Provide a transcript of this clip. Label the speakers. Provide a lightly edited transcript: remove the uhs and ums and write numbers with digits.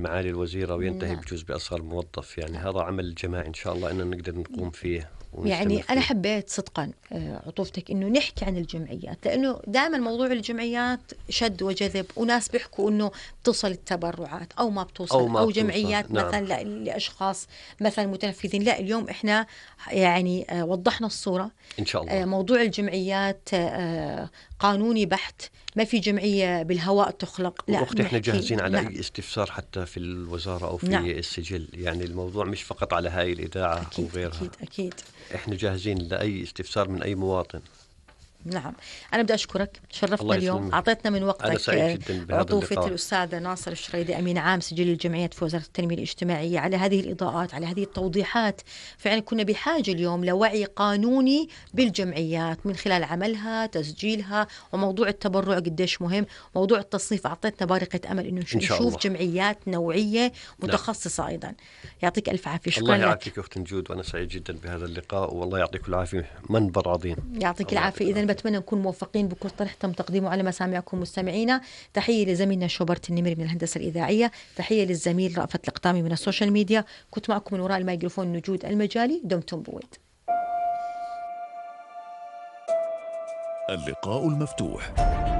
Speaker 1: من معالي الوزيرة وينتهي
Speaker 2: نعم.
Speaker 1: بجوز بأصغر موظف، يعني هذا عمل جماعي إن شاء الله إننا نقدر نقوم فيه
Speaker 2: يعني
Speaker 1: ونستمر
Speaker 2: أنا
Speaker 1: فيه.
Speaker 2: حبيت صدقا عطوفتك إنه نحكي عن الجمعيات، لأنه دائما موضوع الجمعيات شد وجذب، وناس بيحكوا إنه بتوصل التبرعات أو ما
Speaker 1: أو
Speaker 2: بتوصل،
Speaker 1: ما
Speaker 2: أو
Speaker 1: بتوصل،
Speaker 2: جمعيات
Speaker 1: نعم.
Speaker 2: مثلا لأشخاص مثلا متنفذين. لا، اليوم إحنا يعني وضحنا الصورة.
Speaker 1: إن شاء الله.
Speaker 2: موضوع الجمعيات قانوني بحت، ما في جمعية بالهواء تخلق، لا
Speaker 1: وأختي إحنا
Speaker 2: بنحكي.
Speaker 1: جاهزين على
Speaker 2: نعم.
Speaker 1: أي استفسار حتى في الوزارة أو
Speaker 2: نعم.
Speaker 1: في السجل، يعني الموضوع مش فقط على هاي الإذاعة أو
Speaker 2: أكيد
Speaker 1: غيرها.
Speaker 2: أكيد أكيد.
Speaker 1: إحنا جاهزين لأي استفسار من أي مواطن.
Speaker 2: نعم. أنا بدي أشكرك،
Speaker 1: الله
Speaker 2: شرفتنا اليوم،
Speaker 1: يسلمك.
Speaker 2: أعطيتنا من
Speaker 1: أنا
Speaker 2: وقتك.
Speaker 1: سعيد جدا بهذا
Speaker 2: عطوفة
Speaker 1: اللقاء.
Speaker 2: الأستاذ ناصر الشريدي، أمين عام سجل الجمعيات في وزارة التنمية الاجتماعية، على هذه الإضاءات، على هذه التوضيحات. فعلا كنا بحاجة اليوم لوعي قانوني بالجمعيات من خلال عملها، تسجيلها، وموضوع التبرع قديش مهم. موضوع التصنيف أعطيتنا بارقة أمل إنه
Speaker 1: إن شاء
Speaker 2: نشوف
Speaker 1: الله.
Speaker 2: جمعيات نوعية
Speaker 1: نعم.
Speaker 2: متخصصة أيضا. يعطيك ألف عافية، شكرا
Speaker 1: الله
Speaker 2: لك.
Speaker 1: يعافيك أخت نجود، وأنا سعيد جدا بهذا اللقاء، والله يعطيك العافية، منبر عظيم.
Speaker 2: يعطيك
Speaker 1: الله يعطيك
Speaker 2: العافية. إذا
Speaker 1: العافية.
Speaker 2: بتمنى نكون موفقين بكل طرح تم تقديمه على مسامعكم مستمعينا. تحية لزميلنا شوبرت النمري من الهندسة الإذاعية، تحية للزميل رأفت القطامي من السوشيال ميديا. كنت معكم من وراء الميكروفون نجود المجالي. دمتم بود.
Speaker 3: اللقاء المفتوح.